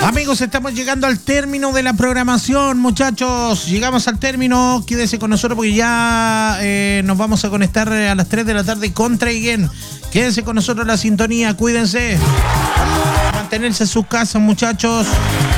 Amigos, estamos llegando al término de la programación, muchachos. Llegamos al término. Quédese con nosotros porque ya nos vamos a conectar a las 3 de la tarde con Traiguén. Quédense con nosotros en la sintonía. Cuídense. Mantenerse en sus casas, muchachos.